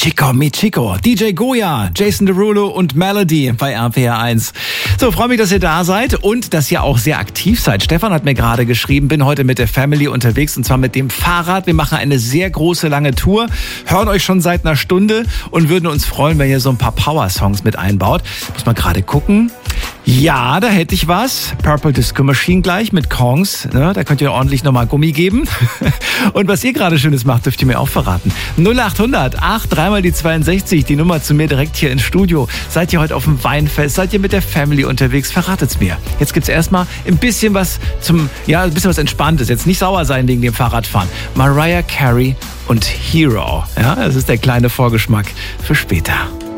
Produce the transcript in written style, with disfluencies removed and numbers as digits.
Chico mi Chico, DJ Goya, Jason Derulo und Melody bei RPR 1. So, freue mich, dass ihr da seid und dass ihr auch sehr aktiv seid. Stefan hat mir gerade geschrieben, bin heute mit der Family unterwegs und zwar mit dem Fahrrad. Wir machen eine sehr große, lange Tour, hören euch schon seit einer Stunde und würden uns freuen, wenn ihr so ein paar Power-Songs mit einbaut. Muss man gerade gucken. Ja, da hätte ich was. Purple Disco Machine gleich mit Kongs. Ne, da könnt ihr ordentlich nochmal Gummi geben. Und was ihr gerade Schönes macht, dürft ihr mir auch verraten. 0800 8 3 die 62, die Nummer zu mir direkt hier ins Studio. Seid ihr heute auf dem Weinfest? Seid ihr mit der Family unterwegs? Verratet's mir. Jetzt gibt's erstmal ein bisschen was ein bisschen was Entspanntes. Jetzt nicht sauer sein wegen dem Fahrradfahren. Mariah Carey und Hero. Ja, das ist der kleine Vorgeschmack für später.